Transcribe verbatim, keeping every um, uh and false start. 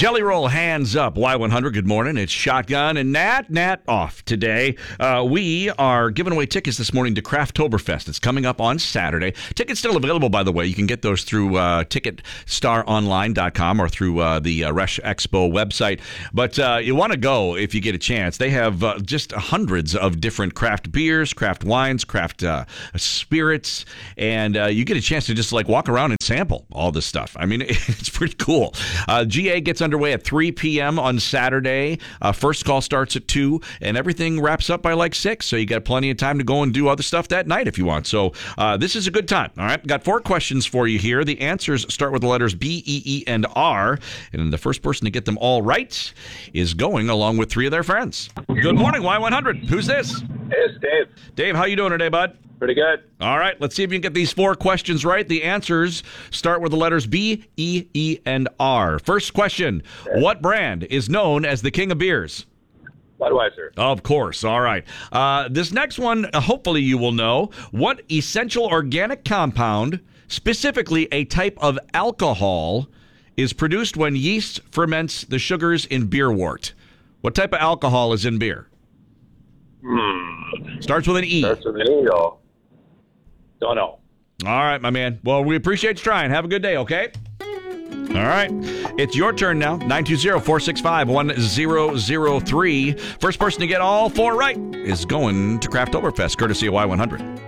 Jelly Roll, hands up. Y one hundred, good morning. It's Shotgun and Nat. Nat off today. Uh, we are giving away tickets this morning to Crafttoberfest. It's coming up on Saturday. Tickets still available, by the way. You can get those through uh, ticket star online dot com or through uh, the uh, Resch Expo website. But uh, you want to go if you get a chance. They have uh, just hundreds of different craft beers, craft wines, craft uh, spirits, and uh, you get a chance to just like walk around and sample all this stuff. I mean, it's pretty cool. Uh, G A gets underway at three p.m. on Saturday. Uh, first call starts at two, and everything wraps up by like six, so you got plenty of time to go and do other stuff that night if you want. So uh, this is a good time, all right? Got four questions for you here. The answers start with the letters B, E, E, and R, and the first person to get them all right is going along with three of their friends. Good morning, Y one hundred. Who's this? It's Dave. Dave, how you doing today, bud? Pretty good. All right, let's see if you can get these four questions right. The answers start with the letters B, E, E, and R. First question, okay. What brand is known as the king of beers? Budweiser. Of course. All right. Uh, this next one, uh, hopefully you will know. What essential organic compound, specifically a type of alcohol, is produced when yeast ferments the sugars in beer wort? What type of alcohol is in beer? Hmm. Starts with an E. Starts with an E, though. Don't know. All right, my man. Well, we appreciate you trying. Have a good day, okay? All right. It's your turn now. nine two zero, four six five, one zero zero three. First person to get all four right is going to Crafttoberfest, courtesy of Y one hundred.